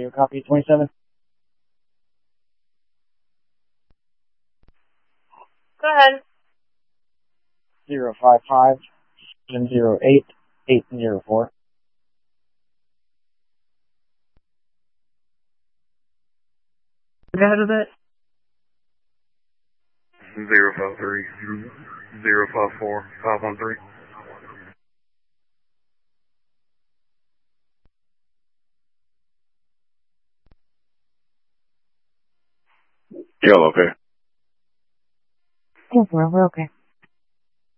radio copy 27. Go ahead. 055 708 804. Go ahead with it. 053 054 513. Y'all okay? Yes, we're okay.